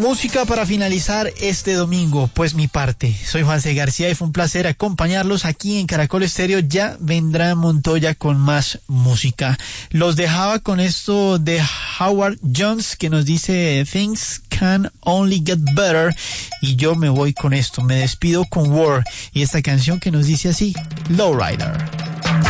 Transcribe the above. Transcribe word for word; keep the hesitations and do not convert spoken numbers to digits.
Música para finalizar este domingo, pues mi parte. Soy Juan C. García y fue un placer acompañarlos aquí en Caracol Estéreo. Ya vendrá Montoya con más música. Los dejaba con esto de Howard Jones que nos dice Things Can Only Get Better, y yo me voy con esto, me despido con War y esta canción que nos dice así, Lowrider.